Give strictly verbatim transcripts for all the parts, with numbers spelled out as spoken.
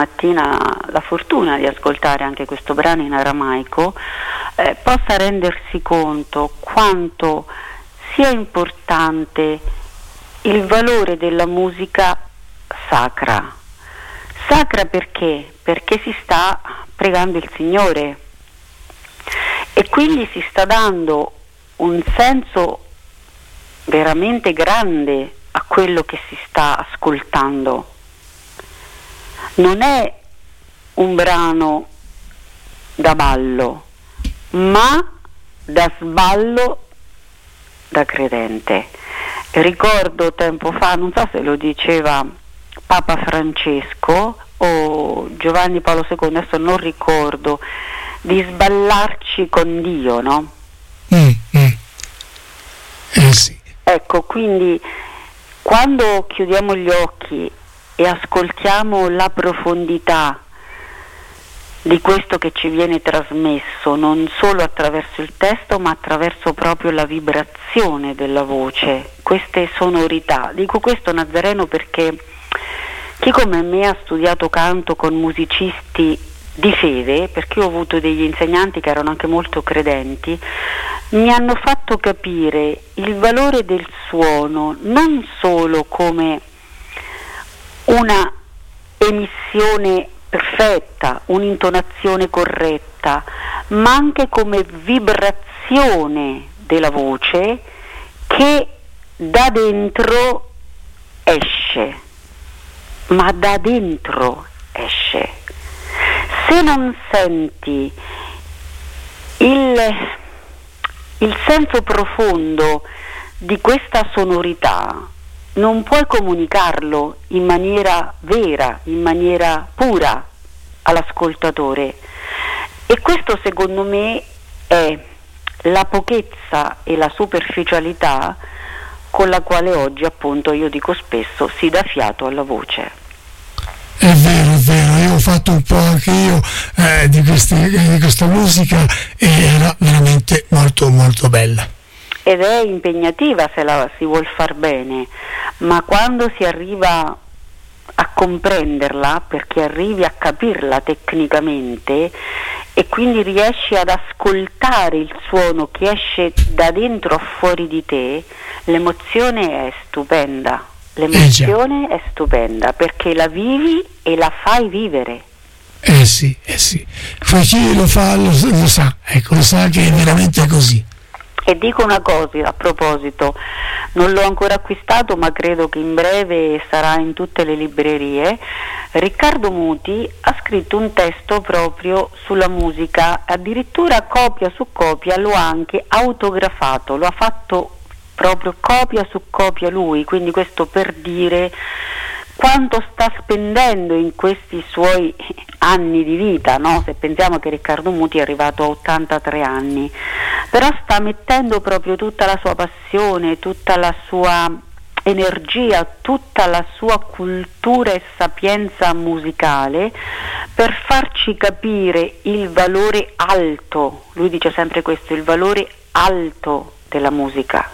mattina la fortuna di ascoltare anche questo brano in aramaico, eh, possa rendersi conto quanto sia importante il valore della musica sacra. Sacra perché? Perché si sta pregando il Signore e quindi si sta dando un senso veramente grande a quello che si sta ascoltando. Non è un brano da ballo, ma da sballo da credente. Ricordo tempo fa, non so se lo diceva Papa Francesco o Giovanni Paolo secondo, adesso non ricordo, di sballarci con Dio, no? Mm, mm. Eh sì. Ecco, quindi quando chiudiamo gli occhi e ascoltiamo la profondità di questo che ci viene trasmesso, non solo attraverso il testo ma attraverso proprio la vibrazione della voce, queste sonorità. Dico questo, Nazareno, perché chi come me ha studiato canto con musicisti di fede, perché io ho avuto degli insegnanti che erano anche molto credenti, mi hanno fatto capire il valore del suono non solo come una emissione perfetta, un'intonazione corretta, ma anche come vibrazione della voce che da dentro esce, ma da dentro esce. Se non senti il, il senso profondo di questa sonorità, non puoi comunicarlo in maniera vera, in maniera pura all'ascoltatore. E questo secondo me è la pochezza e la superficialità con la quale oggi, appunto, io dico spesso, si dà fiato alla voce. È vero, è vero, io ho fatto un po' anche io eh, di, questi, di questa musica e era veramente molto molto bella. Ed è impegnativa se la si vuol far bene, ma quando si arriva a comprenderla, perché arrivi a capirla tecnicamente e quindi riesci ad ascoltare il suono che esce da dentro a fuori di te, l'emozione è stupenda. L'emozione è stupenda perché la vivi e la fai vivere. Eh sì, eh sì. Chi lo fa lo, lo sa, ecco, lo sa che è veramente così. E dico una cosa a proposito, non l'ho ancora acquistato ma credo che in breve sarà in tutte le librerie. Riccardo Muti ha scritto un testo proprio sulla musica, addirittura copia su copia lo ha anche autografato, lo ha fatto proprio copia su copia lui, quindi questo per dire quanto sta spendendo in questi suoi anni di vita, no? Se pensiamo che Riccardo Muti è arrivato a ottantatré anni, però sta mettendo proprio tutta la sua passione, tutta la sua energia, tutta la sua cultura e sapienza musicale per farci capire il valore alto, lui dice sempre questo, il valore alto della musica.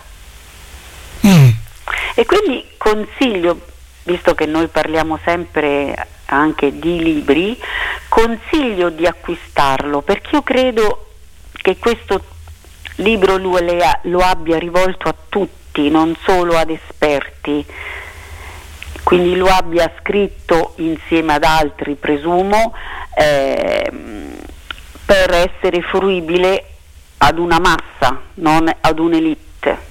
Mm. E quindi consiglio, visto che noi parliamo sempre anche di libri, consiglio di acquistarlo perché io credo che questo libro lui lo abbia rivolto a tutti, non solo ad esperti, quindi lo abbia scritto insieme ad altri, presumo, eh, per essere fruibile ad una massa, non ad un'elite.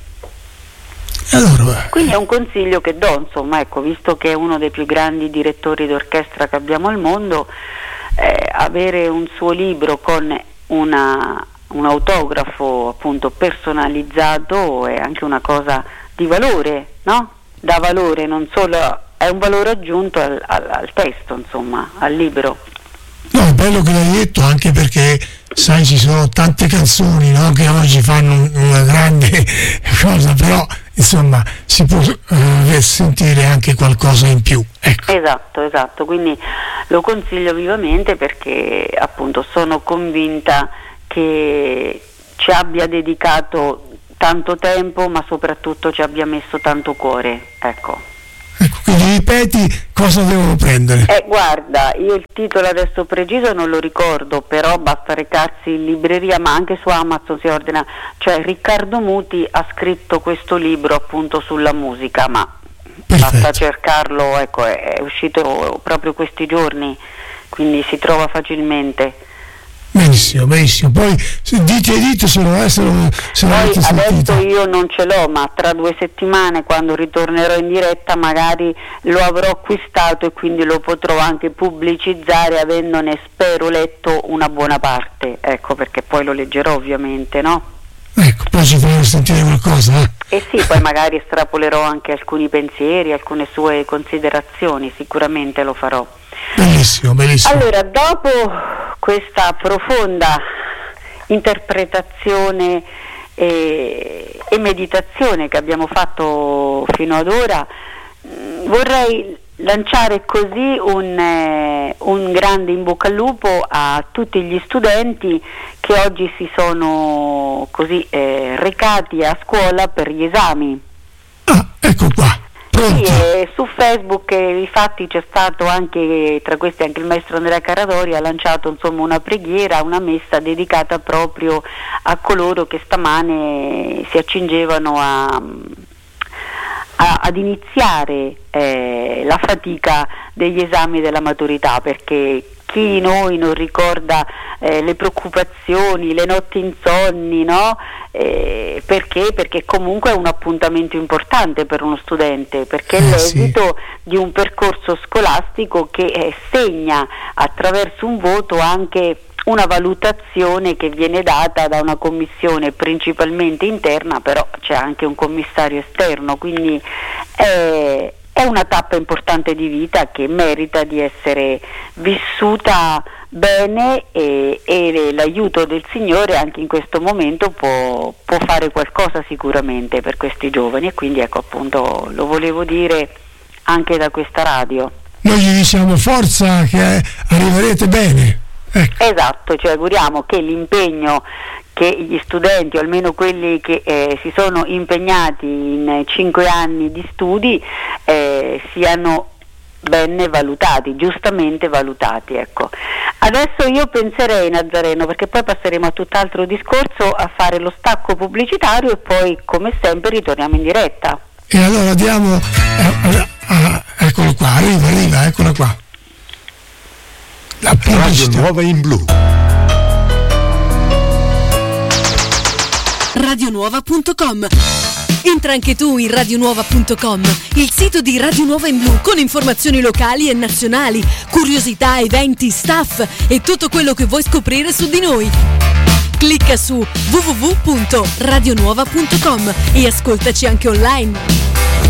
Allora, quindi è un consiglio che do, insomma, ecco, visto che è uno dei più grandi direttori d'orchestra che abbiamo al mondo, eh, avere un suo libro con una, un autografo appunto personalizzato è anche una cosa di valore, no? Da valore, non solo, è un valore aggiunto al, al, al testo, insomma, al libro. no, è bello che l'hai detto, anche perché sai ci sono tante canzoni, no, che oggi fanno una grande cosa, però insomma si può eh, sentire anche qualcosa in più, ecco. Esatto, esatto, quindi lo consiglio vivamente perché appunto sono convinta che ci abbia dedicato tanto tempo ma soprattutto ci abbia messo tanto cuore, ecco. Ecco, quindi ripeti cosa devono prendere. Eh, guarda, io il titolo adesso preciso non lo ricordo, però basta recarsi in libreria, ma anche su Amazon si ordina, cioè Riccardo Muti ha scritto questo libro appunto sulla musica, ma Perfetto. Basta cercarlo, ecco, è, è uscito proprio questi giorni, quindi si trova facilmente. Benissimo, benissimo. Poi se dite e dite se lo è, se lo, se Poi l'avete sentito. adesso io non ce l'ho, ma tra due settimane, quando ritornerò in diretta, magari lo avrò acquistato e quindi lo potrò anche pubblicizzare, avendone, spero, letto una buona parte, ecco, perché poi lo leggerò ovviamente, no? Ecco, poi ci faremo sentire qualcosa, eh? E sì, poi magari estrapolerò anche alcuni pensieri, alcune sue considerazioni, sicuramente lo farò. Bellissimo, bellissimo. Allora, dopo questa profonda interpretazione e, e meditazione che abbiamo fatto fino ad ora, mh, vorrei lanciare così un, eh, un grande in bocca al lupo a tutti gli studenti che oggi si sono così eh, recati a scuola per gli esami. Ah, ecco qua. Sì, eh, su Facebook eh, infatti c'è stato anche, tra questi anche il maestro Andrea Caratori ha lanciato insomma una preghiera, una messa dedicata proprio a coloro che stamane si accingevano a, a, ad iniziare eh, la fatica degli esami della maturità, perché chi di noi non ricorda eh, le preoccupazioni, le notti insonni, no? Eh, perché? Perché comunque è un appuntamento importante per uno studente, perché è eh, l'esito sì. di un percorso scolastico che eh, segna attraverso un voto anche una valutazione che viene data da una commissione principalmente interna, però c'è anche un commissario esterno, quindi eh, è una tappa importante di vita che merita di essere vissuta bene e, e l'aiuto del Signore anche in questo momento può, può fare qualcosa sicuramente per questi giovani, e quindi ecco, appunto, lo volevo dire anche da questa radio. Noi gli diciamo forza, che arriverete bene. Ecco. Esatto, ci auguriamo che l'impegno che gli studenti, o almeno quelli che eh, si sono impegnati in cinque anni di studi, eh, siano ben valutati, giustamente valutati, ecco. Adesso io penserei, Nazareno, perché poi passeremo a tutt'altro discorso, a fare lo stacco pubblicitario e poi come sempre ritorniamo in diretta. E allora diamo eh, eh, eccolo qua, arriva, arriva, eccola qua. La Radio Nuova in Blu. radionuova punto com. Entra anche tu in radionuova punto com, il sito di Radio Nuova in Blu, con informazioni locali e nazionali, curiosità, eventi, staff e tutto quello che vuoi scoprire su di noi. Clicca su w w w punto radionuova punto com e ascoltaci anche online.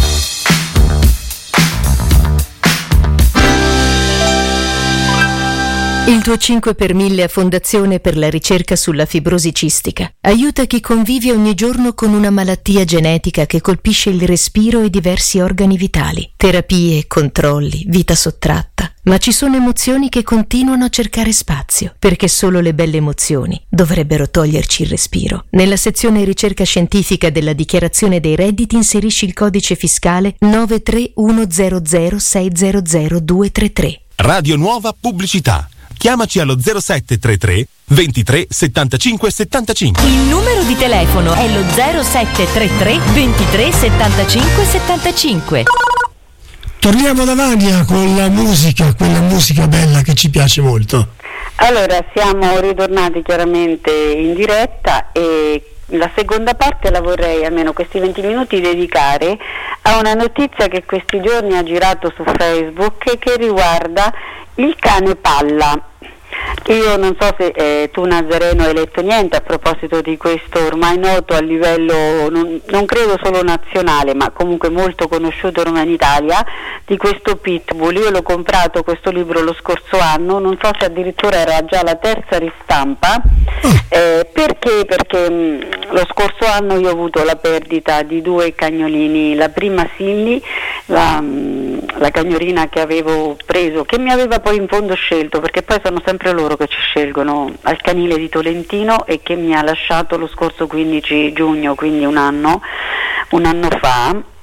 Il tuo cinque per mille a Fondazione per la ricerca sulla fibrosi cistica aiuta chi convive ogni giorno con una malattia genetica che colpisce il respiro e diversi organi vitali. Terapie, controlli, vita sottratta. Ma ci sono emozioni che continuano a cercare spazio, perché solo le belle emozioni dovrebbero toglierci il respiro. Nella sezione ricerca scientifica della dichiarazione dei redditi inserisci il codice fiscale nove tre uno zero zero sei zero zero due tre tre. Radio Nuova Pubblicità. Chiamaci allo zero sette tre tre ventitré settantacinque settantacinque. Il numero di telefono è lo zero sette tre tre ventitré settantacinque settantacinque. Torniamo da Vania con la musica, quella musica bella che ci piace molto. Allora, siamo ritornati chiaramente in diretta e la seconda parte la vorrei, almeno questi venti minuti, dedicare a una notizia che questi giorni ha girato su Facebook e che riguarda il cane Palla. Io non so se eh, tu, Nazareno, hai letto niente a proposito di questo ormai noto a livello, non, non credo solo nazionale, ma comunque molto conosciuto ormai in Italia, di questo Pitbull. Io l'ho comprato questo libro lo scorso anno, non so se addirittura era già la terza ristampa, eh, perché? Perché mh, lo scorso anno io ho avuto la perdita di due cagnolini, la prima Silly, la, mh, la cagnolina che avevo preso, che mi aveva poi in fondo scelto, perché poi sono sempre loro che ci scelgono, al canile di Tolentino, e che mi ha lasciato lo scorso quindici giugno, quindi un anno, un anno fa,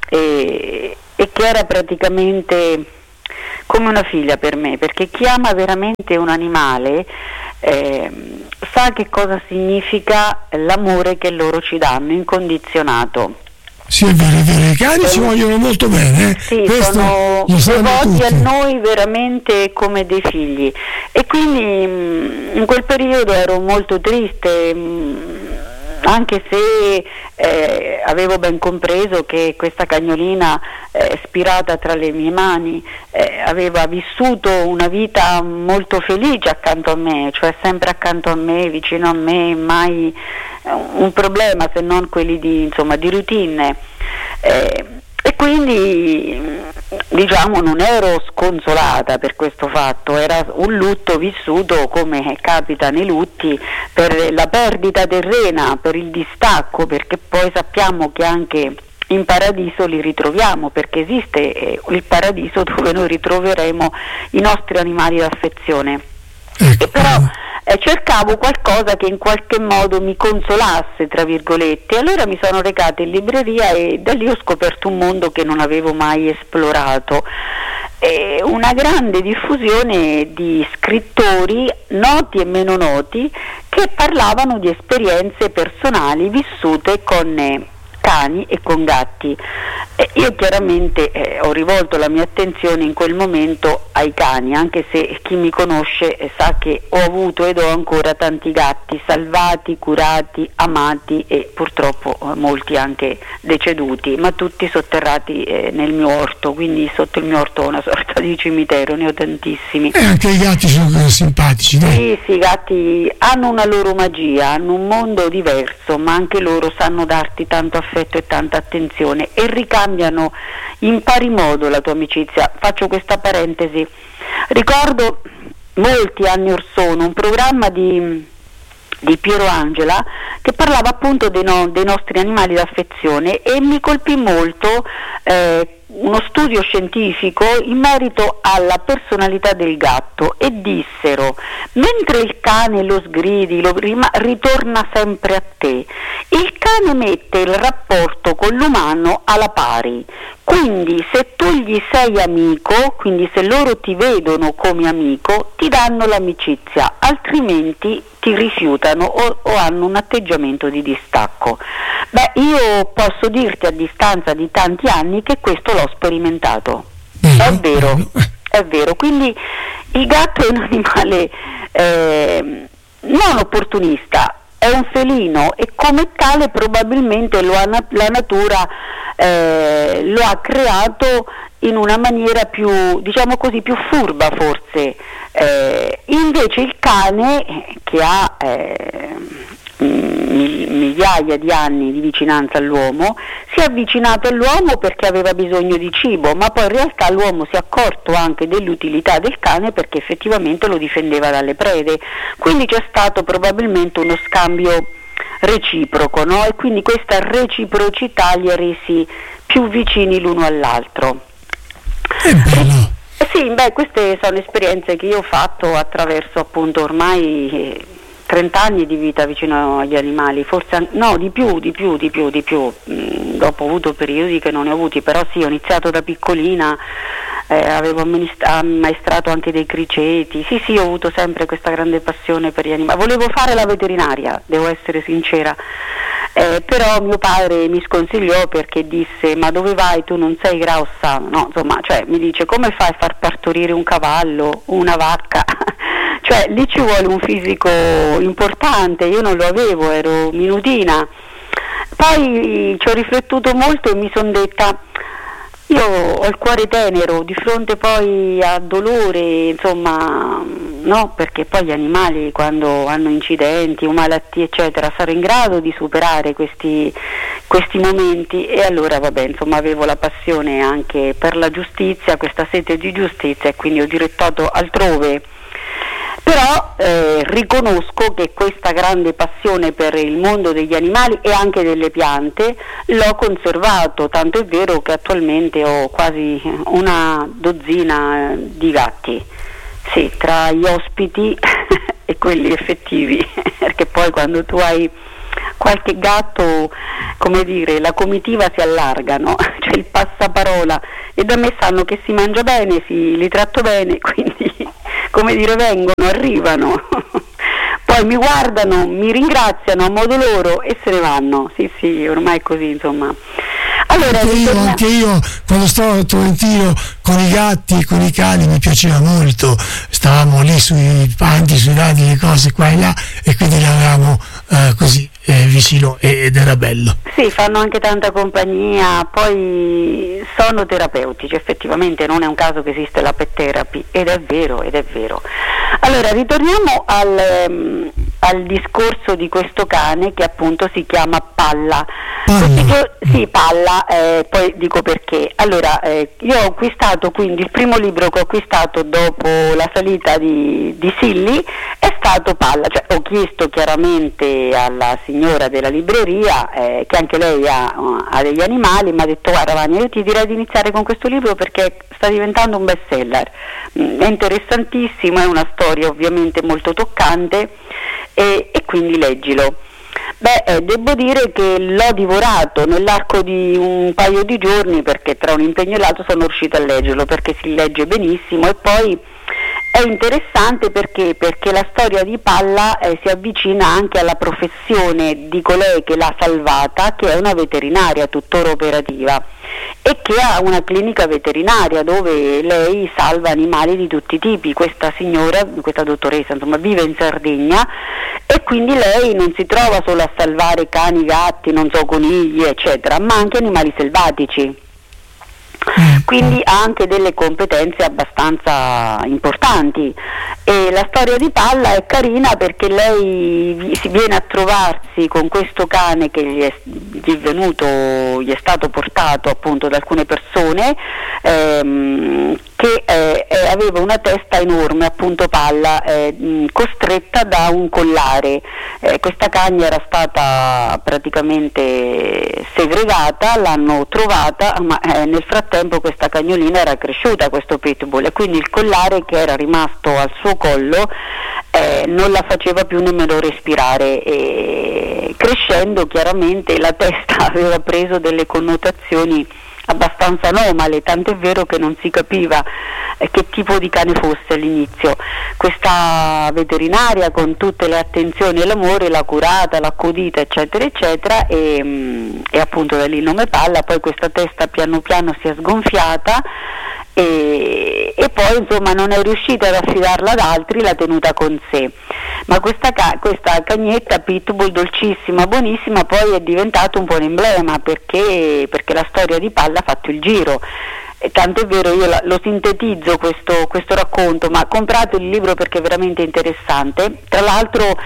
e, e che era praticamente come una figlia per me, perché chi ama veramente un animale eh, sa che cosa significa l'amore che loro ci danno, incondizionato. Sì, è vero, è vero, i cani ci vogliono molto bene, eh? Sì, Questo sono devoti a noi veramente come dei figli, e quindi mh, in quel periodo ero molto triste, mh, anche se eh, avevo ben compreso che questa cagnolina eh, spirata tra le mie mani eh, aveva vissuto una vita molto felice accanto a me, cioè sempre accanto a me, vicino a me, mai eh, un problema se non quelli di, insomma, di routine. Eh, e quindi diciamo non ero sconsolata per questo fatto, era un lutto vissuto come capita nei lutti, per la perdita terrena, per il distacco, perché poi sappiamo che anche in paradiso li ritroviamo, perché esiste eh, il paradiso dove noi ritroveremo i nostri animali d'affezione. E però eh, cercavo qualcosa che in qualche modo mi consolasse, tra virgolette, allora mi sono recata in libreria e da lì ho scoperto un mondo che non avevo mai esplorato, eh, una grande diffusione di scrittori noti e meno noti che parlavano di esperienze personali vissute con eh, cani e con gatti. Eh, io chiaramente eh, ho rivolto la mia attenzione in quel momento ai cani, anche se chi mi conosce eh, sa che ho avuto ed ho ancora tanti gatti salvati, curati, amati e purtroppo eh, molti anche deceduti, ma tutti sotterrati eh, nel mio orto, quindi sotto il mio orto ho una sorta di cimitero, ne ho tantissimi. E anche i gatti sono simpatici, dai. Sì, sì, i gatti hanno una loro magia, hanno un mondo diverso, ma anche loro sanno darti tanto affetto e tanta attenzione e ricambiano in pari modo la tua amicizia. Faccio questa parentesi, ricordo molti anni or sono un programma di, di Piero Angela che parlava appunto dei, no, dei nostri animali d'affezione, e mi colpì molto eh, uno studio scientifico in merito alla personalità del gatto, e dissero: mentre il cane lo sgridi, lo rima- ritorna sempre a te, il cane mette il rapporto con l'umano alla pari, quindi se tu gli sei amico, quindi se loro ti vedono come amico, ti danno l'amicizia, altrimenti ti rifiutano o, o hanno un atteggiamento di distacco. Beh, io posso dirti a distanza di tanti anni che questo l'ho sperimentato. Bello, è vero, bello. è vero. Quindi il gatto è un animale eh, non opportunista, è un felino, e come tale probabilmente lo ha, la natura eh, lo ha creato in una maniera più, diciamo così, più furba forse. Eh, invece il cane, che ha eh, migliaia di anni di vicinanza all'uomo, si è avvicinato all'uomo perché aveva bisogno di cibo, ma poi in realtà l'uomo si è accorto anche dell'utilità del cane perché effettivamente lo difendeva dalle prede, quindi c'è stato probabilmente uno scambio reciproco, no? E quindi questa reciprocità li ha resi più vicini l'uno all'altro. È bello. Eh sì, beh, queste sono esperienze che io ho fatto attraverso appunto ormai eh, trenta anni di vita vicino agli animali, forse an- no, di più, di più, di più, di più. Mm, dopo ho avuto periodi che non ne ho avuti, però sì, ho iniziato da piccolina, eh, avevo amministra- ammaestrato anche dei criceti, sì sì, ho avuto sempre questa grande passione per gli animali. Volevo fare la veterinaria, devo essere sincera, eh, però mio padre mi sconsigliò perché disse: ma dove vai, tu non sei grossa? No, insomma, cioè mi dice: come fai a far partorire un cavallo, una vacca? Cioè lì ci vuole un fisico importante, io non lo avevo, ero minutina. Poi ci ho riflettuto molto e mi sono detta: io ho il cuore tenero, di fronte poi a dolore, insomma, no, perché poi gli animali quando hanno incidenti o malattie eccetera sarò in grado di superare questi, questi momenti. E allora vabbè, insomma, avevo la passione anche per la giustizia, questa sete di giustizia, e quindi ho dirottato altrove. Però eh, riconosco che questa grande passione per il mondo degli animali e anche delle piante l'ho conservato, tanto è vero che attualmente ho quasi una dozzina di gatti, sì, tra gli ospiti e quelli effettivi, perché poi quando tu hai qualche gatto, come dire, la comitiva si allarga, no? C'è il passaparola, e da me sanno che si mangia bene, si, li tratto bene, quindi come dire vengono, arrivano. Poi mi guardano, mi ringraziano a modo loro e se ne vanno. Sì, sì, ormai è così, insomma. Allora, anche, io, anche io quando stavo a Tolentino con i gatti e con i cani mi piaceva molto, stavamo lì sui panti, sui lati, le cose qua e là, e quindi li avevamo eh, così eh, vicino, ed era bello. Sì, fanno anche tanta compagnia, poi sono terapeutici, effettivamente non è un caso che esiste la pet therapy, ed è vero, ed è vero. Allora, ritorniamo al, um, al discorso di questo cane che appunto si chiama Palla. Palla. Sì, Palla, eh, poi dico perché. Allora, eh, io ho acquistato, quindi il primo libro che ho acquistato dopo la salita di, di Silly è stato Palla, cioè ho chiesto chiaramente alla signora della libreria, eh, che anche lei ha, ha degli animali, mi ha detto: guarda Vania, io ti direi di iniziare con questo libro perché sta diventando un best seller, mm, è interessantissimo, è una storia ovviamente molto toccante, e, e quindi leggilo. Beh, eh, devo dire che l'ho divorato nell'arco di un paio di giorni, perché tra un impegno e l'altro sono riuscita a leggerlo, perché si legge benissimo, e poi è interessante perché, perché la storia di Palla eh, si avvicina anche alla professione di colei che l'ha salvata, che è una veterinaria tuttora operativa e che ha una clinica veterinaria dove lei salva animali di tutti i tipi. Questa signora, questa dottoressa, insomma, vive in Sardegna, e quindi lei non si trova solo a salvare cani, gatti, non so, conigli, eccetera, ma anche animali selvatici. Quindi ha anche delle competenze abbastanza importanti, e la storia di Palla è carina perché lei si viene a trovarsi con questo cane che gli è, gli è venuto, gli è stato portato appunto da alcune persone, ehm, che eh, eh, aveva una testa enorme, appunto Palla, eh, costretta da un collare. Eh, questa cagna era stata praticamente segregata, l'hanno trovata, ma eh, nel frattempo questa cagnolina era cresciuta, questo pitbull, e quindi il collare che era rimasto al suo collo eh, non la faceva più nemmeno respirare, e crescendo chiaramente la testa aveva preso delle connotazioni abbastanza anomale, tant'è vero che non si capiva eh, che tipo di cane fosse all'inizio. Questa veterinaria, con tutte le attenzioni e l'amore, l'ha curata, l'ha accudita, eccetera eccetera, e, mh, e appunto da lì il nome Palla. Poi questa testa piano piano si è sgonfiata, e, e poi insomma non è riuscita ad affidarla ad altri, l'ha tenuta con sé. Ma questa, ca- questa cagnetta pitbull dolcissima, buonissima, poi è diventato un po' un emblema, perché, perché la storia di Palla ha fatto il giro. E tanto è vero, io la, lo sintetizzo questo, questo racconto, ma comprate il libro perché è veramente interessante. Tra l'altro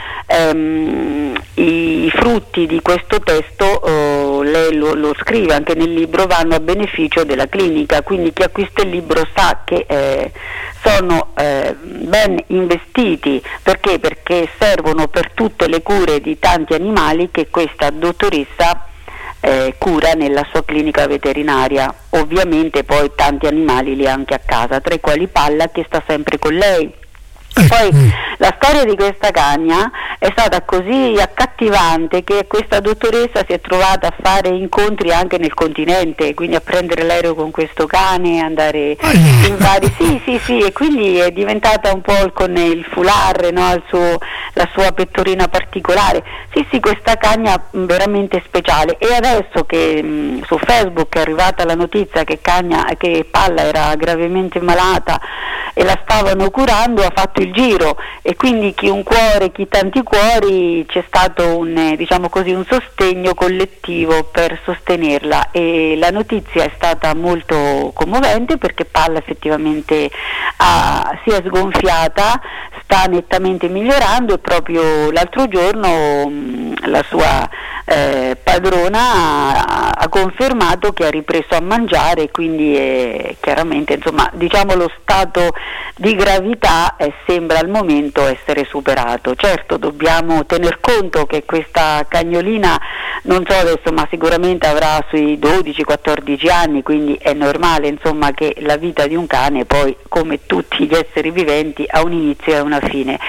ehm, i, i frutti di questo testo, eh, lei lo, lo scrive anche nel libro, vanno a beneficio della clinica, quindi chi acquista il libro sa che eh, sono eh, ben investiti. Perché? Perché servono per tutte le cure di tanti animali che questa dottoressa Eh, cura nella sua clinica veterinaria. Ovviamente poi tanti animali li ha anche a casa, tra i quali Palla, che sta sempre con lei. Poi la storia di questa cagna è stata così accattivante che questa dottoressa si è trovata a fare incontri anche nel continente, quindi a prendere l'aereo con questo cane, andare in vari sì sì sì e quindi è diventata un po' con il foulard, no? il suo, la sua pettorina particolare. Sì sì, questa cagna veramente speciale. E adesso che mh, su Facebook è arrivata la notizia che cagna, che Palla era gravemente malata e la stavano curando, ha fatto il giro, e quindi chi un cuore, chi tanti cuori, c'è stato un, eh, diciamo così, un sostegno collettivo per sostenerla, e la notizia è stata molto commovente perché Palla effettivamente ha, si è sgonfiata, sta nettamente migliorando, e proprio l'altro giorno mh, la sua eh, padrona ha, ha confermato che ha ripreso a mangiare, quindi è, chiaramente insomma diciamo lo stato di gravità eh, sembra al momento essere superato. Certo, dobbiamo tener conto che questa cagnolina, non so adesso, ma sicuramente avrà sui dodici quattordici anni, quindi è normale insomma che la vita di un cane poi, come tutti gli esseri viventi, ha un inizio e una fine.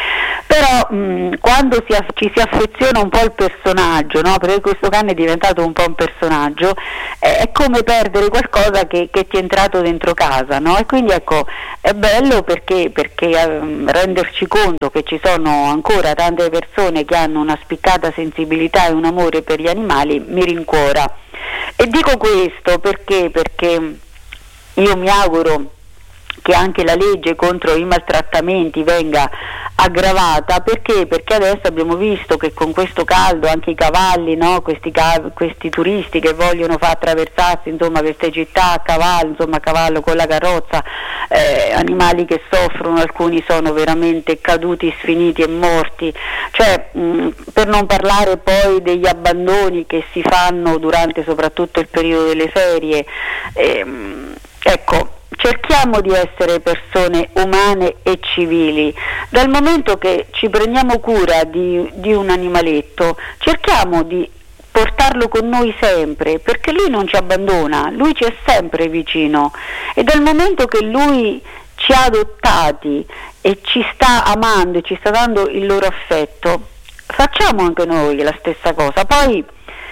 Però mh, quando si aff- ci si affeziona un po' al personaggio, no? Perché questo cane è diventato un po' un personaggio, eh, è come perdere qualcosa che, che ti è entrato dentro casa, no? E quindi ecco, è bello perché, perché eh, renderci conto che ci sono ancora tante persone che hanno una spiccata sensibilità e un amore per gli animali mi rincuora. E dico questo perché, perché io mi auguro che anche la legge contro i maltrattamenti venga aggravata, perché? Perché adesso abbiamo visto che con questo caldo anche i cavalli, no? questi, cav- questi turisti che vogliono far attraversarsi insomma queste città a cavallo, insomma a cavallo con la carrozza, eh, animali che soffrono, alcuni sono veramente caduti, sfiniti e morti, cioè mh, per non parlare poi degli abbandoni che si fanno durante soprattutto il periodo delle ferie, ehm, ecco, cerchiamo di essere persone umane e civili. Dal momento che ci prendiamo cura di, di un animaletto, cerchiamo di portarlo con noi sempre, perché lui non ci abbandona, lui ci è sempre vicino, e dal momento che lui ci ha adottati e ci sta amando e ci sta dando il loro affetto, facciamo anche noi la stessa cosa. Poi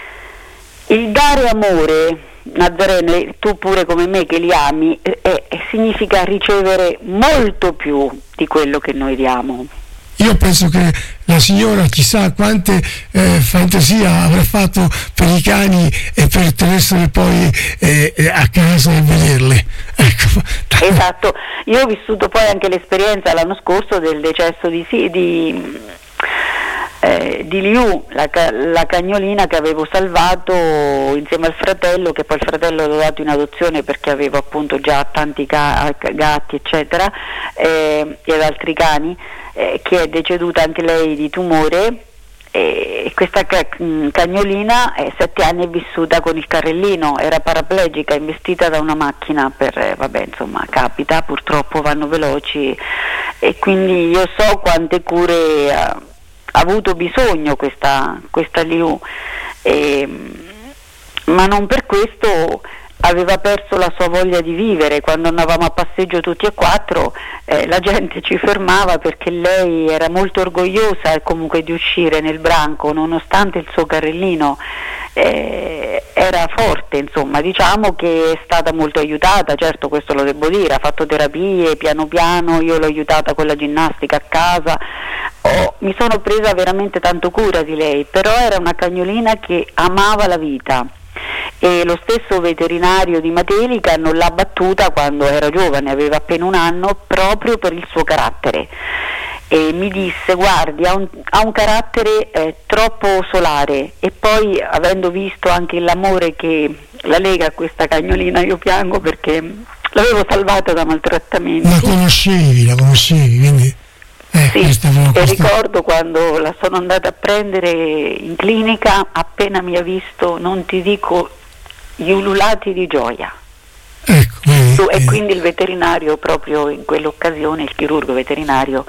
il dare amore, Nazareno, tu pure come me che li ami, eh, eh, significa ricevere molto più di quello che noi diamo. Io penso che la signora chissà quante eh, fantasia avrà fatto per i cani e per tenersene poi eh, a casa e vederle. Ecco. Esatto, io ho vissuto poi anche l'esperienza l'anno scorso del decesso di, di Eh, di Liu, la, la cagnolina che avevo salvato insieme al fratello, che poi il fratello l'ho dato in adozione perché avevo appunto già tanti ca- gatti eccetera, eh, e altri cani, eh, che è deceduta anche lei di tumore, e questa ca- cagnolina eh, sette anni è vissuta con il carrellino, era paraplegica, investita da una macchina per, eh, vabbè insomma capita, purtroppo vanno veloci, e quindi io so quante cure eh, ha avuto bisogno questa, questa Liu, eh, ma non per questo aveva perso la sua voglia di vivere. Quando andavamo a passeggio tutti e quattro, eh, la gente ci fermava perché lei era molto orgogliosa comunque di uscire nel branco, nonostante il suo carrellino eh, era forte, insomma, diciamo che è stata molto aiutata, certo, questo lo devo dire, ha fatto terapie piano piano, io l'ho aiutata con la ginnastica a casa, oh, mi sono presa veramente tanto cura di lei, però era una cagnolina che amava la vita. E lo stesso veterinario di Matelica non l'ha battuta quando era giovane, aveva appena un anno, proprio per il suo carattere, e mi disse: guardi, ha un, ha un carattere eh, troppo solare. E poi, avendo visto anche l'amore che la lega a questa cagnolina, io piango perché l'avevo salvata da maltrattamenti. La conoscevi, la conoscevi, quindi eh, sì, questa e questa... ricordo quando la sono andata a prendere in clinica, appena mi ha visto, non ti dico gli ululati di gioia. Ecco, vedi, E quindi il veterinario, proprio in quell'occasione, il chirurgo veterinario,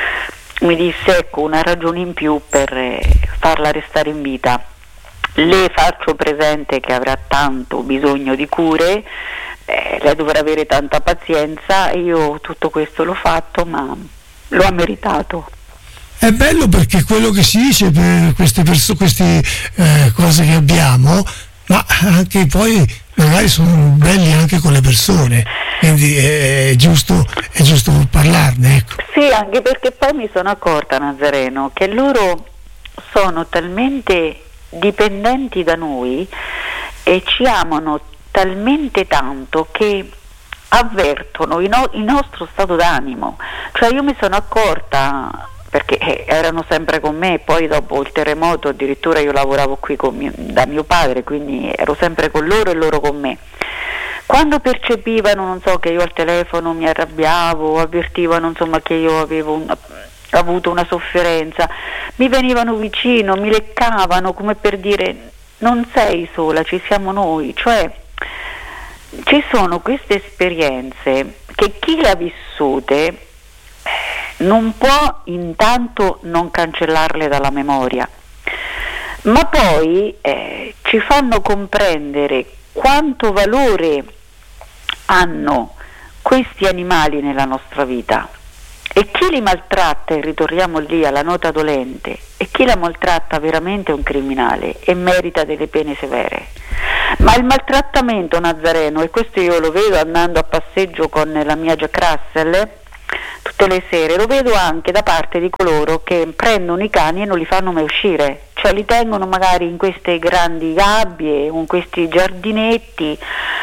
mi disse: ecco, una ragione in più per eh, farla restare in vita. Le faccio presente che avrà tanto bisogno di cure, eh, lei dovrà avere tanta pazienza, e io tutto questo l'ho fatto, ma lo ha meritato. È bello perché quello che si dice per queste perso- queste eh, cose che abbiamo, ma anche poi magari sono belli anche con le persone, quindi è, è giusto è giusto parlarne, ecco. Sì, anche perché poi mi sono accorta, Nazareno, che loro sono talmente dipendenti da noi e ci amano talmente tanto che avvertono il, no- il nostro stato d'animo. Cioè io mi sono accorta, perché eh, erano sempre con me, poi dopo il terremoto addirittura io lavoravo qui con mio, da mio padre, quindi ero sempre con loro e loro con me. Quando percepivano, non so, che io al telefono mi arrabbiavo, avvertivano insomma che io avevo un, avuto una sofferenza, mi venivano vicino, mi leccavano come per dire: non sei sola, ci siamo noi. Cioè ci sono queste esperienze che chi le ha vissute non può intanto non cancellarle dalla memoria, ma poi eh, ci fanno comprendere quanto valore hanno questi animali nella nostra vita. E chi li maltratta, e ritorniamo lì alla nota dolente, e chi la maltratta veramente è un criminale e merita delle pene severe. Ma il maltrattamento nazareno, e questo io lo vedo andando a passeggio con la mia Jack Russell tutte le sere, lo vedo anche da parte di coloro che prendono i cani e non li fanno mai uscire, cioè li tengono magari in queste grandi gabbie, in questi giardinetti,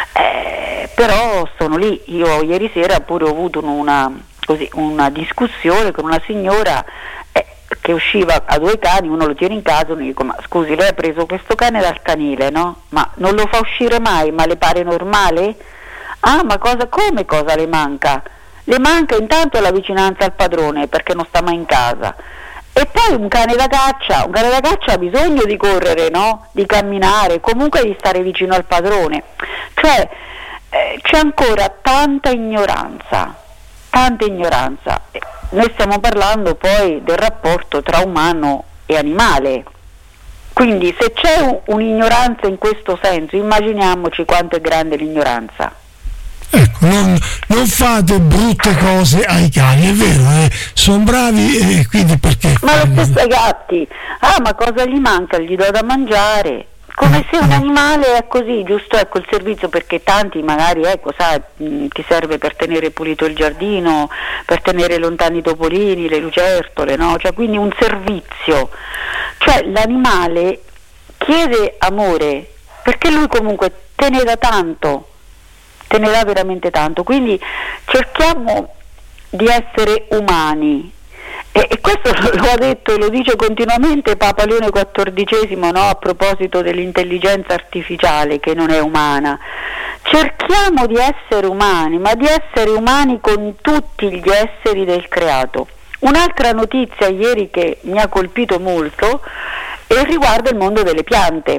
eh, però sono lì. Io ieri sera pure ho avuto una, così, una discussione con una signora eh, che usciva a due cani, uno lo tiene in casa, uno gli dico: ma scusi, lei ha preso questo cane dal canile, no? Ma non lo fa uscire mai, ma le pare normale? Ah, ma cosa, come cosa le manca? Le manca intanto la vicinanza al padrone, perché non sta mai in casa, e poi un cane da caccia, un cane da caccia ha bisogno di correre, no? Di camminare, comunque di stare vicino al padrone. Cioè eh, c'è ancora tanta ignoranza, tanta ignoranza. Noi stiamo parlando poi del rapporto tra umano e animale, quindi se c'è un, un'ignoranza in questo senso, immaginiamoci quanto è grande l'ignoranza. Ecco, non, non fate brutte cose ai cani, è vero, eh? Sono bravi e eh, quindi perché? Ma lo stesso ai gatti, ah ma cosa gli manca? Gli do da mangiare, come se un animale è così, giusto, ecco il servizio, perché tanti magari, ecco, sai, mh, ti serve per tenere pulito il giardino, per tenere lontani i topolini, le lucertole, no? Cioè quindi un servizio, cioè l'animale chiede amore, perché lui comunque te ne dà tanto, te ne dà veramente tanto, quindi cerchiamo di essere umani, e, e questo lo ha detto e lo dice continuamente Papa Leone quattordicesimo, no? A proposito dell'intelligenza artificiale che non è umana. Cerchiamo di essere umani, ma di essere umani con tutti gli esseri del creato. Un'altra notizia ieri che mi ha colpito molto e riguarda il mondo delle piante,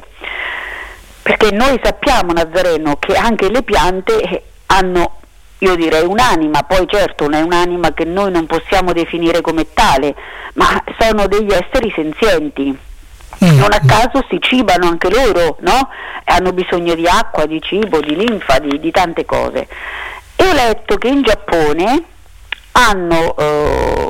perché noi sappiamo, Nazareno, che anche le piante hanno, io direi, un'anima, poi certo non è un'anima che noi non possiamo definire come tale, ma sono degli esseri senzienti. Non a caso si cibano anche loro, no? Hanno bisogno di acqua, di cibo, di linfa, di, di tante cose. E ho letto che in Giappone hanno eh,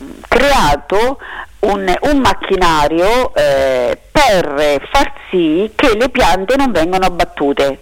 creato un, un macchinario eh, per far sì che le piante non vengano abbattute.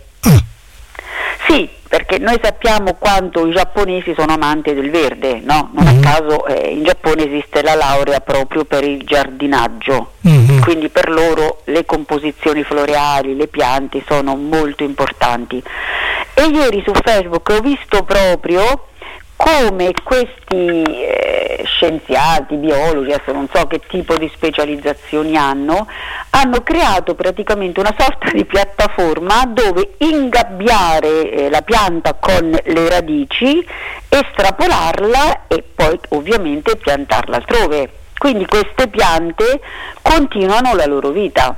Sì, perché noi sappiamo quanto i giapponesi sono amanti del verde, no? Non a caso eh, in Giappone esiste la laurea proprio per il giardinaggio, mm-hmm. Quindi per loro le composizioni floreali, le piante sono molto importanti. E ieri su Facebook ho visto proprio come questi eh, scienziati, biologi, adesso non so che tipo di specializzazioni hanno, hanno creato praticamente una sorta di piattaforma dove ingabbiare eh, la pianta con le radici, estrapolarla e poi ovviamente piantarla altrove. Quindi queste piante continuano la loro vita.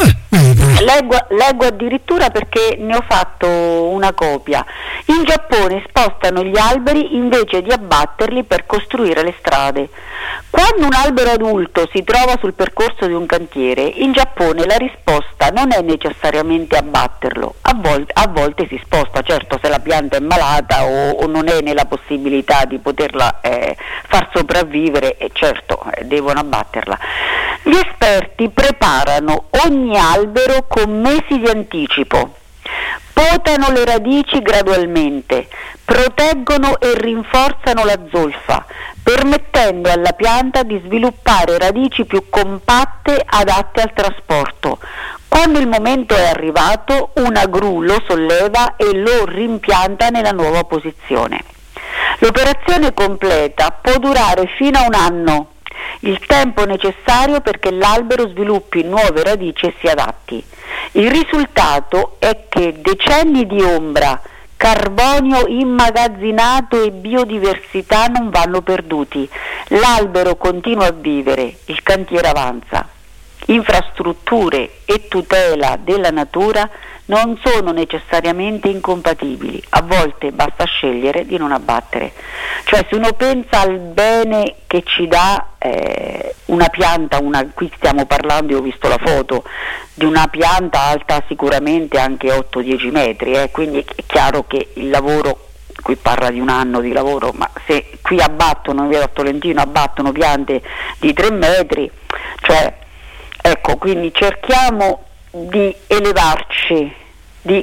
Leggo, leggo addirittura, perché ne ho fatto una copia. In Giappone spostano gli alberi invece di abbatterli per costruire le strade. Quando un albero adulto si trova sul percorso di un cantiere, in Giappone la risposta non è necessariamente abbatterlo, a volte, a volte si sposta, certo, se la pianta è malata o, o non è nella possibilità di poterla eh, far sopravvivere, e certo eh, devono abbatterla. Gli esperti preparano ogni albero con mesi di anticipo, potano le radici gradualmente, proteggono e rinforzano la zolfa, permettendo alla pianta di sviluppare radici più compatte adatte al trasporto. Quando il momento è arrivato, una gru lo solleva e lo rimpianta nella nuova posizione. L'operazione completa può durare fino a un anno, il tempo necessario perché l'albero sviluppi nuove radici e si adatti. Il risultato è che decenni di ombra, carbonio immagazzinato e biodiversità non vanno perduti. L'albero continua a vivere, il cantiere avanza. Infrastrutture e tutela della natura non sono necessariamente incompatibili, a volte basta scegliere di non abbattere. Cioè, se uno pensa al bene che ci dà eh, una pianta, una, qui stiamo parlando, io ho visto la foto di una pianta alta sicuramente anche otto dieci metri, eh, quindi è chiaro che il lavoro qui parla di un anno di lavoro, ma se qui abbattono, in via Tolentino abbattono piante di tre metri, cioè ecco, quindi cerchiamo di elevarci, di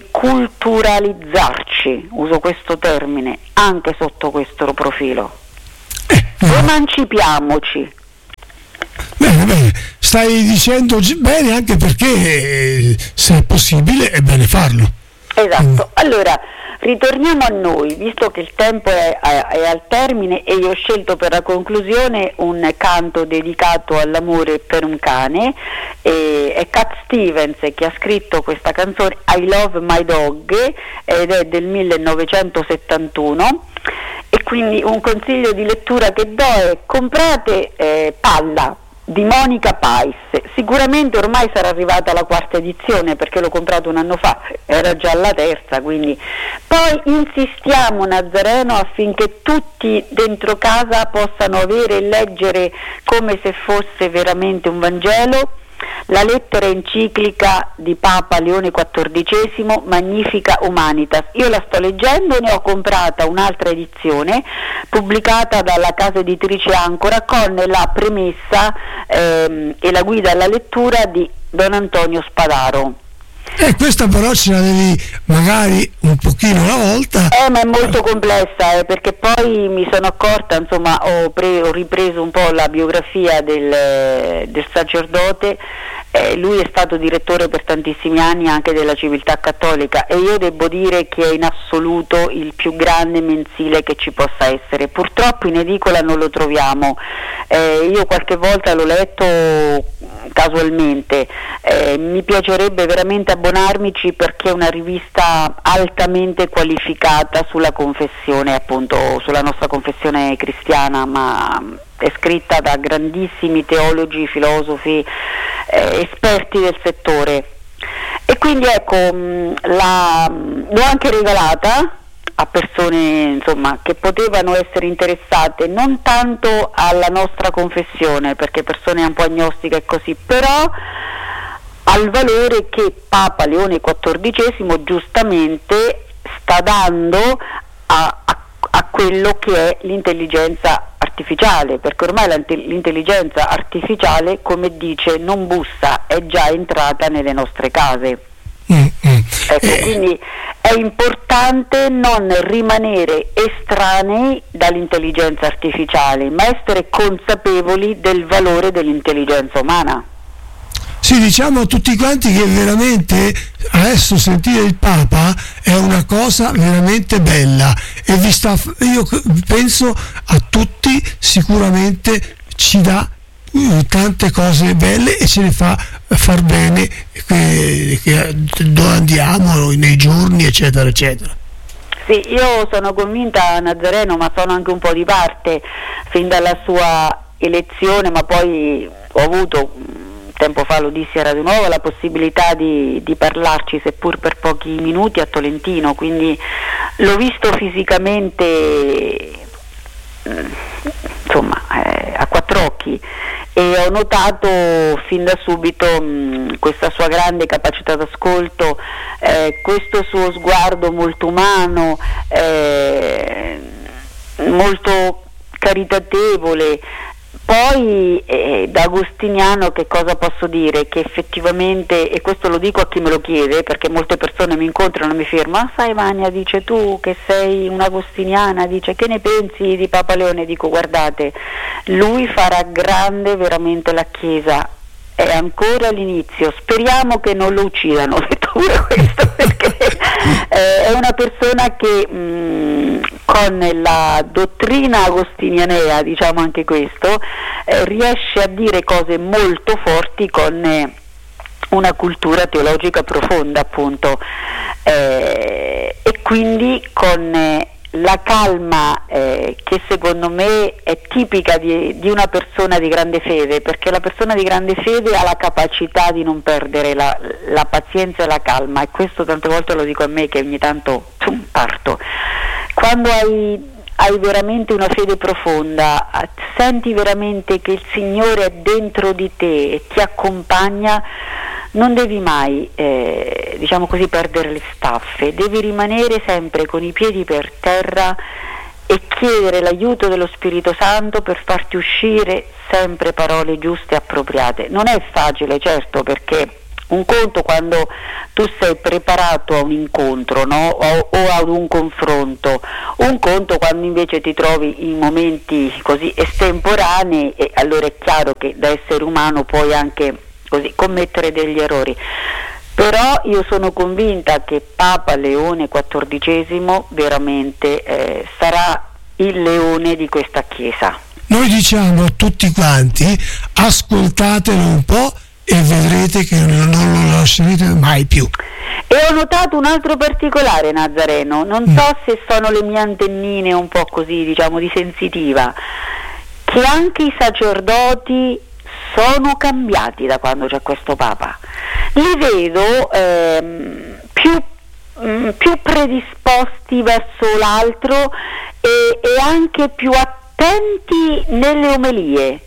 culturalizzarci, uso questo termine, anche sotto questo profilo. Eh, no. Emancipiamoci. Bene, bene, stai dicendo bene, anche perché eh, se è possibile è bene farlo. Esatto, Mm. allora ritorniamo a noi, visto che il tempo è, è, è al termine e io ho scelto per la conclusione un canto dedicato all'amore per un cane. E, è Cat Stevens che ha scritto questa canzone I Love My Dog ed è del millenovecentosettantuno, e quindi un consiglio di lettura che do è: comprate eh, Palla di Monica Pais. Sicuramente ormai sarà arrivata la quarta edizione, perché l'ho comprato un anno fa, era già la terza, quindi poi insistiamo, Nazareno, affinché tutti dentro casa possano avere e leggere come se fosse veramente un Vangelo la lettera enciclica di Papa Leone quattordicesimo, Magnifica Humanitas. Io la sto leggendo, ne ho comprata un'altra edizione pubblicata dalla casa editrice Ancora con la premessa ehm, e la guida alla lettura di Don Antonio Spadaro. E eh, questa però ce la devi magari un pochino alla volta. Eh, ma è molto complessa, eh, perché poi mi sono accorta, insomma, ho, pre- ho ripreso un po' la biografia del, del sacerdote. Eh, lui è stato direttore per tantissimi anni anche della Civiltà Cattolica, e io devo dire che è in assoluto il più grande mensile che ci possa essere. Purtroppo in edicola non lo troviamo, eh, io qualche volta l'ho letto casualmente, eh, mi piacerebbe veramente abbonarmici, perché è una rivista altamente qualificata sulla confessione, appunto sulla nostra confessione cristiana, ma è scritta da grandissimi teologi, filosofi, eh, esperti del settore, e quindi ecco, mh, la, l'ho anche regalata a persone, insomma, che potevano essere interessate non tanto alla nostra confessione, perché persone un po' agnostiche e così, però al valore che Papa Leone quattordicesimo giustamente sta dando a, a, a quello che è l'intelligenza artificiale, perché ormai l'intelligenza artificiale, come dice, non bussa, è già entrata nelle nostre case. Mm, mm. Ecco, Eh. quindi è importante non rimanere estranei dall'intelligenza artificiale, ma essere consapevoli del valore dell'intelligenza umana. Sì, diciamo a tutti quanti che veramente adesso sentire il Papa è una cosa veramente bella, e vi sta, io penso a tutti, sicuramente ci dà uh, tante cose belle e ce le fa far bene, che, che, dove andiamo nei giorni, eccetera eccetera. Sì, io sono convinta, Nazareno, ma sono anche un po' di parte fin dalla sua elezione, ma poi ho avuto, tempo fa lo dissi a Radio Nuova, la possibilità di, di parlarci, seppur per pochi minuti, a Tolentino, quindi l'ho visto fisicamente, insomma, eh, a quattro occhi, e ho notato fin da subito mh, questa sua grande capacità d'ascolto, eh, questo suo sguardo molto umano, eh, molto caritatevole. Poi eh, da agostiniano che cosa posso dire? Che effettivamente, e questo lo dico a chi me lo chiede, perché molte persone mi incontrano e mi fermano: ah, sai Vania, dice, tu che sei un'agostiniana, dice, che ne pensi di Papa Leone? Dico, guardate, lui farà grande veramente la Chiesa, è ancora l'inizio, speriamo che non lo uccidano, ho detto pure questo, perché eh, è una persona che mh, con la dottrina agostinianea, diciamo anche questo, eh, riesce a dire cose molto forti con eh, una cultura teologica profonda, appunto, eh, e quindi con eh, la calma eh, che secondo me è tipica di, di una persona di grande fede, perché la persona di grande fede ha la capacità di non perdere la, la pazienza e la calma, e questo tante volte lo dico a me che ogni tanto tum, parto. Quando hai, hai veramente una fede profonda, senti veramente che il Signore è dentro di te e ti accompagna, non devi mai, eh, diciamo così, perdere le staffe, devi rimanere sempre con i piedi per terra e chiedere l'aiuto dello Spirito Santo per farti uscire sempre parole giuste e appropriate. Non è facile, certo, perché un conto quando tu sei preparato a un incontro, no? o, o ad un confronto, un conto quando invece ti trovi in momenti così estemporanei, e allora è chiaro che da essere umano puoi anche così commettere degli errori. Però io sono convinta che Papa Leone quattordicesimo veramente eh, sarà il leone di questa Chiesa. Noi diciamo a tutti quanti: ascoltatelo un po' e vedrete che non lo lascerete mai più. E ho notato un altro particolare, Nazareno, non mm. so se sono le mie antennine un po' così, diciamo, di sensitiva, che anche i sacerdoti sono cambiati da quando c'è questo Papa. Li vedo ehm, più, mh, più predisposti verso l'altro e, e anche più attenti nelle omelie.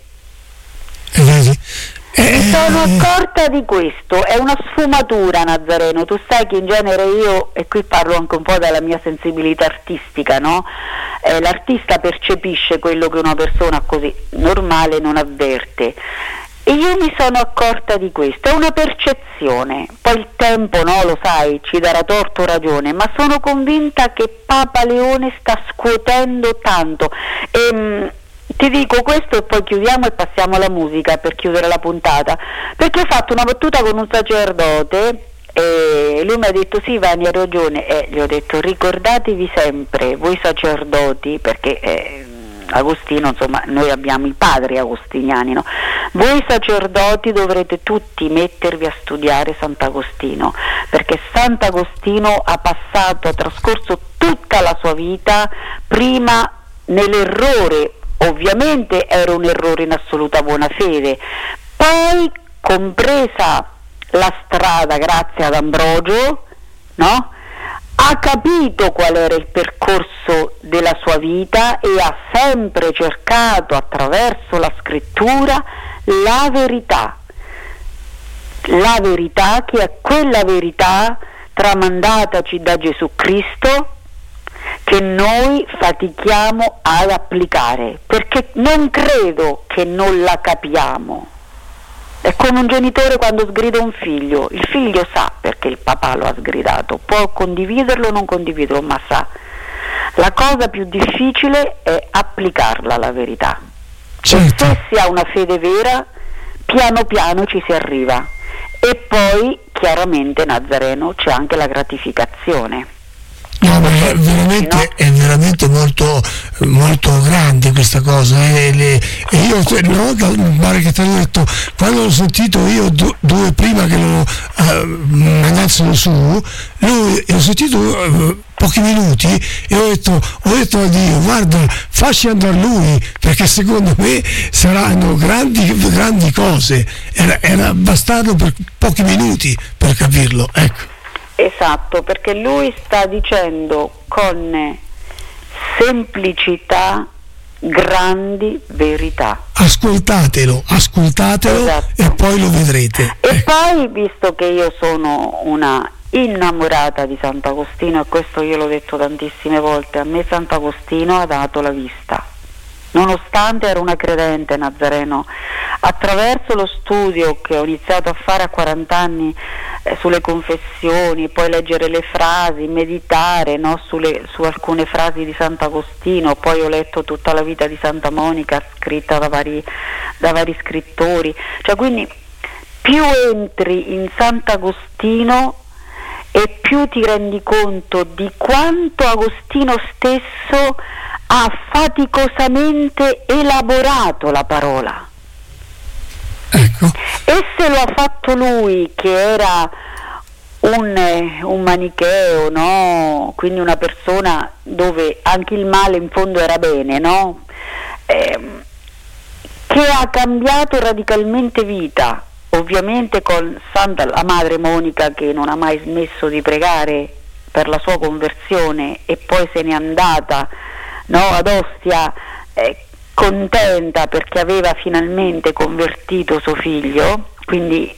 Eh, vedi? Mi sono accorta di questo, è una sfumatura, Nazareno. Tu sai che in genere io, e qui parlo anche un po' dalla mia sensibilità artistica, no? Eh, l'artista percepisce quello che una persona così normale non avverte. E io mi sono accorta di questo, è una percezione, poi il tempo, no, lo sai, ci darà torto o ragione, ma sono convinta che Papa Leone sta scuotendo tanto. E, mh, ti dico questo e poi chiudiamo e passiamo alla musica per chiudere la puntata, perché ho fatto una battuta con un sacerdote e lui mi ha detto: sì, Vani, hai ragione, e gli ho detto: ricordatevi sempre, voi sacerdoti, perché eh, Agostino, insomma, noi abbiamo i padri agostiniani, no? Voi sacerdoti dovrete tutti mettervi a studiare Sant'Agostino, perché Sant'Agostino ha passato, ha trascorso tutta la sua vita prima nell'errore. Ovviamente era un errore in assoluta buona fede, poi compresa la strada grazie ad Ambrogio, no? Ha capito qual era il percorso della sua vita e ha sempre cercato attraverso la scrittura la verità, la verità che è quella verità tramandataci da Gesù Cristo, che noi fatichiamo ad applicare, perché non credo che non la capiamo. È come un genitore quando sgrida un figlio, il figlio sa perché il papà lo ha sgridato, può condividerlo o non condividerlo, ma sa. La cosa più difficile è applicarla la verità. Certo. Se si ha una fede vera, piano piano ci si arriva. E poi chiaramente, Nazareno, c'è anche la gratificazione. No, ma è veramente, è veramente molto, molto grande questa cosa, eh? Le, e io una volta mi pare che ti ho detto, quando l'ho sentito io due, due prima che lo uh, mandassero su, lui l'ho sentito uh, pochi minuti e ho detto, ho detto a Dio: guarda, facci andare lui, perché secondo me saranno grandi, grandi cose. Era, era bastato per pochi minuti per capirlo, ecco. Esatto, perché lui sta dicendo con semplicità grandi verità. Ascoltatelo, ascoltatelo, esatto. E poi lo vedrete. E eh. poi, visto che io sono una innamorata di Sant'Agostino, e questo io l'ho detto tantissime volte, a me Sant'Agostino ha dato la vista. Nonostante ero una credente, Nazareno, attraverso lo studio che ho iniziato a fare a quaranta anni eh, sulle confessioni, poi leggere le frasi, meditare, no, sulle, su alcune frasi di Sant'Agostino, poi ho letto tutta la vita di Santa Monica scritta da vari, da vari scrittori, cioè quindi più entri in Sant'Agostino e più ti rendi conto di quanto Agostino stesso ha faticosamente elaborato la parola. Ecco. E se lo ha fatto lui, che era un, un manicheo, no? Quindi una persona dove anche il male in fondo era bene, no? Eh, che ha cambiato radicalmente vita, ovviamente con Santa la Madre Monica, che non ha mai smesso di pregare per la sua conversione, e poi se n'è andata, no, ad Ostia, eh, contenta perché aveva finalmente convertito suo figlio, quindi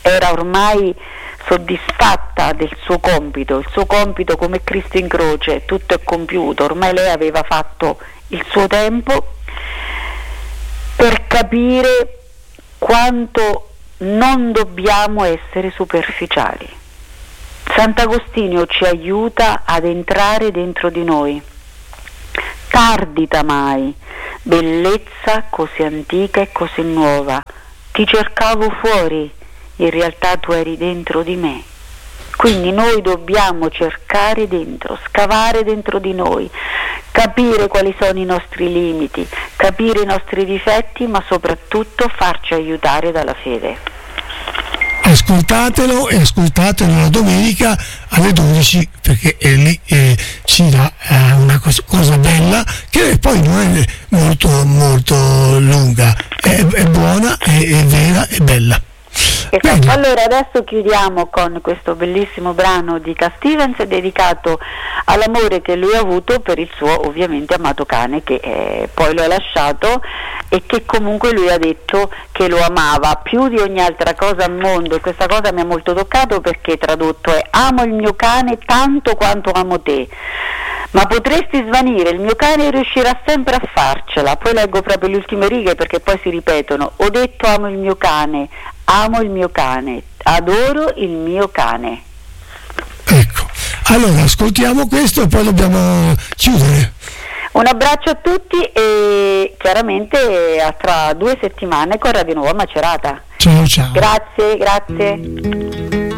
era ormai soddisfatta del suo compito, il suo compito come Cristo in croce, tutto è compiuto, ormai lei aveva fatto il suo tempo, per capire quanto non dobbiamo essere superficiali. Sant'Agostino ci aiuta ad entrare dentro di noi. Tardita mai, bellezza così antica e così nuova, ti cercavo fuori, in realtà tu eri dentro di me. Quindi noi dobbiamo cercare dentro, scavare dentro di noi, capire quali sono i nostri limiti, capire i nostri difetti, ma soprattutto farci aiutare dalla fede. Ascoltatelo e ascoltatelo la domenica alle dodici, perché è lì eh, ci dà eh, una cos- cosa bella che poi non è molto molto lunga, è, è buona, è, è vera, è bella. Esatto. Allora adesso chiudiamo con questo bellissimo brano di Cat Stevens dedicato all'amore che lui ha avuto per il suo ovviamente amato cane, che eh, poi lo ha lasciato, e che comunque lui ha detto che lo amava più di ogni altra cosa al mondo, e questa cosa mi ha molto toccato, perché tradotto è: amo il mio cane tanto quanto amo te, ma potresti svanire, il mio cane riuscirà sempre a farcela. Poi leggo proprio le ultime righe perché poi si ripetono: ho detto amo il mio cane, amo il mio cane, adoro il mio cane. Ecco, allora ascoltiamo questo e poi dobbiamo chiudere. Un abbraccio a tutti e chiaramente a tra due settimane con Radio Nuova Macerata. Ciao ciao. Grazie, grazie.